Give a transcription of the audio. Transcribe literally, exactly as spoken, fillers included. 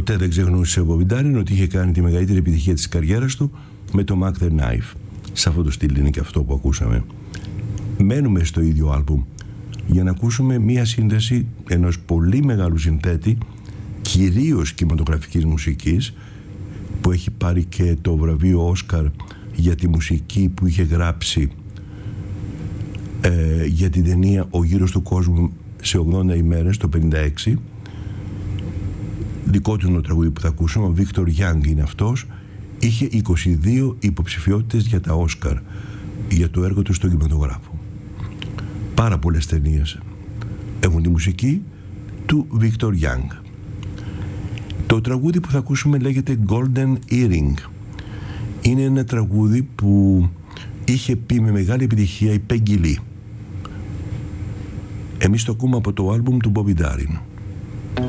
ποτέ δεν ξεχνούσε ο Bobby Darin ότι είχε κάνει τη μεγαλύτερη επιτυχία της καριέρας του με το Mac the Knife. Σε αυτό το στυλ είναι και αυτό που ακούσαμε. Μένουμε στο ίδιο άλμπουμ για να ακούσουμε μία σύνδεση ενός πολύ μεγάλου συνθέτη, κυρίως κινηματογραφικής μουσικής, που έχει πάρει και το βραβείο Όσκαρ για τη μουσική που είχε γράψει ε, για την ταινία «Ο γύρος του κόσμου σε ογδόντα ημέρες» το πενήντα έξι. Δικό του είναι το τραγούδι που θα ακούσουμε. Ο Βίκτορ Γιάνγκ είναι αυτός. Είχε είκοσι δύο υποψηφιότητες για τα Όσκαρ για το έργο του στον κινηματογράφο. Πάρα πολλές ταινίες έχουν τη μουσική του Βίκτορ Γιάνγκ. Το τραγούδι που θα ακούσουμε λέγεται Golden Earring. Είναι ένα τραγούδι που είχε πει με μεγάλη επιτυχία η Peggy Lee. Εμείς το ακούμε από το άλμπουμ του Bobby Darin.